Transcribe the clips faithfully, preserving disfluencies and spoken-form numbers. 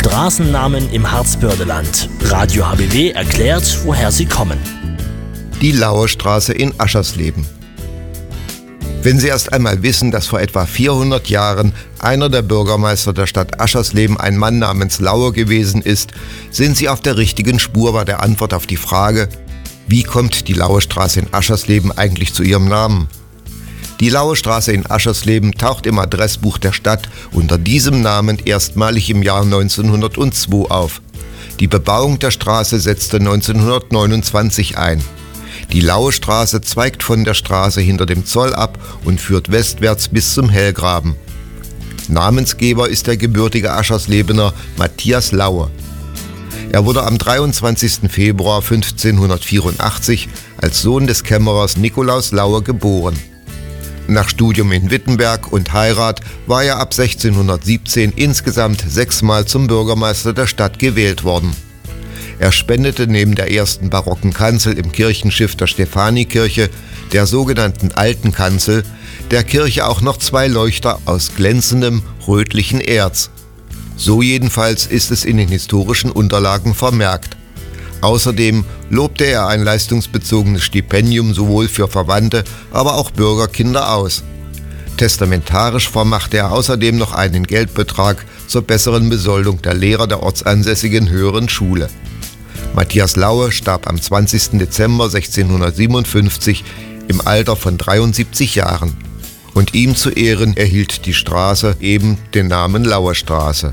Straßennamen im Harzbördeland. Radio H B W erklärt, woher sie kommen. Die Lauerstraße in Aschersleben. Wenn Sie erst einmal wissen, dass vor etwa vierhundert Jahren einer der Bürgermeister der Stadt Aschersleben ein Mann namens Lauer gewesen ist, sind Sie auf der richtigen Spur bei der Antwort auf die Frage, wie kommt die Lauerstraße in Aschersleben eigentlich zu ihrem Namen? Die Lauerstraße in Aschersleben taucht im Adressbuch der Stadt unter diesem Namen erstmalig im Jahr neunzehnhundertzwei auf. Die Bebauung der Straße setzte neunzehnhundertneunundzwanzig ein. Die Lauerstraße zweigt von der Straße hinter dem Zoll ab und führt westwärts bis zum Hellgraben. Namensgeber ist der gebürtige Ascherslebener Matthias Lauer. Er wurde am dreiundzwanzigsten Februar fünfzehnhundertvierundachtzig als Sohn des Kämmerers Nikolaus Lauer geboren. Nach Studium in Wittenberg und Heirat war er ab sechzehnhundertsiebzehn insgesamt sechsmal zum Bürgermeister der Stadt gewählt worden. Er spendete neben der ersten barocken Kanzel im Kirchenschiff der Stephanikirche, der sogenannten Alten Kanzel, der Kirche auch noch zwei Leuchter aus glänzendem rötlichem Erz. So jedenfalls ist es in den historischen Unterlagen vermerkt. Außerdem lobte er ein leistungsbezogenes Stipendium sowohl für Verwandte, aber auch Bürgerkinder aus. Testamentarisch vermachte er außerdem noch einen Geldbetrag zur besseren Besoldung der Lehrer der ortsansässigen höheren Schule. Matthias Lauer starb am zwanzigsten Dezember sechzehnhundertsiebenundfünfzig im Alter von dreiundsiebzig Jahren. Und ihm zu Ehren erhielt die Straße eben den Namen Lauerstraße.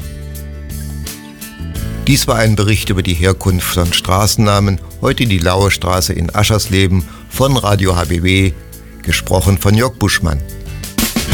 Dies war ein Bericht über die Herkunft von Straßennamen, heute die Lauerstraße in Aschersleben von Radio H B W, gesprochen von Jörg Buschmann.